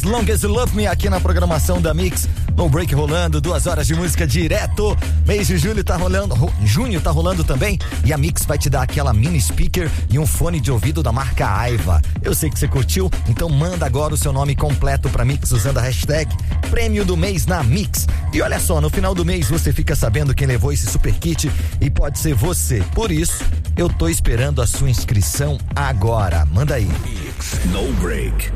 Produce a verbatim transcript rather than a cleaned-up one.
Long As You Love Me aqui na programação da Mix. No break rolando, duas horas de música direto. Mês de julho tá rolando, junho tá rolando também. E a Mix vai te dar aquela mini speaker e um fone de ouvido da marca Aiva. Eu sei que você curtiu, então manda agora o seu nome completo pra Mix usando a hashtag Prêmio do Mês na Mix. E olha só, no final do mês você fica sabendo quem levou esse super kit e pode ser você. Por isso, eu tô esperando a sua inscrição agora. Manda aí. Mix No Break.